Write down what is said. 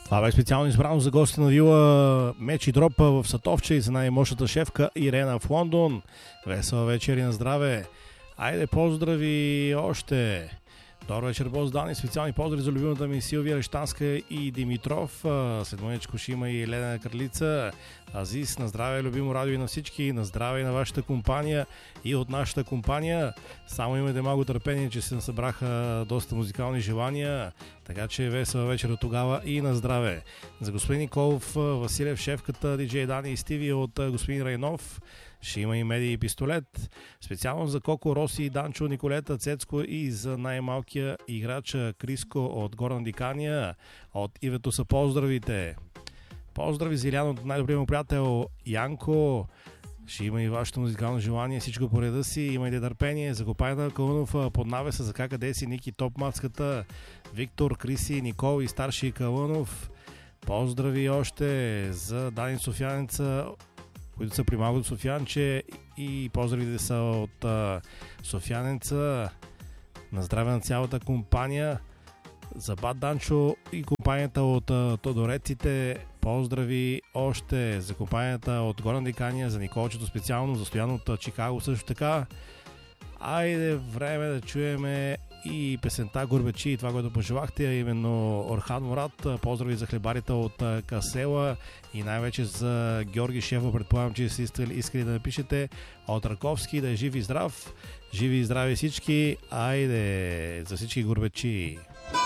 Това бе специално избрано за гости на Вила Меч и Дроп в Сатовче и за най-мощната шефка Ирена в Лондон. Весела вечер и на здраве! Айде, поздрави още! Добър вечер, Боздани. Специални поздрави за любимата ми Силвия Лещанска и Димитров. След мъничко ще има и Ледена Кралица. Азис, на здраве, любимо радио и на всички. На здраве и на вашата компания и от нашата компания. Само имайте малко търпение, че се събраха доста музикални желания. Така че весела вечер от тогава и на здраве. За господин Николов, Василев, шефката, диджей Дани и Стиви от господин Райнов. Ще има и медии и пистолет. Специално за Коко, Роси, Данчо, Николета, Цецко и за най-малкия играч Криско от Горна Дикания. От Ивето са поздравите. Поздрави за Илян от най-добрия му приятел Янко. Ще има и вашето музикално желание. Всичко по реда си. Имайте търпение. Закопайна Калунов под навеса за къде си Ники Топ Мацката. Виктор, Криси, Никол и старши Калунов. Поздрави още за Дани Софиянеца, които са при малкото Софиянче, и поздравите са от Софиянеца. На здраве на цялата компания. За Бат Данчо и компанията от Тодореците. Поздрави още за компанията от Горна Дикания, за Николчето специално, за Стоян от Чикаго също така. Айде, време да чуеме и песента Горбачи и това, което пожелахте, а именно Орхан Мурат. Поздрави за хлебарите от Касела и най-вече за Георги Шефа. Предполагам, че си искали да напишете от Раковски. Да е жив и здрав. Живи и здрави всички. Айде, за всички горбачи.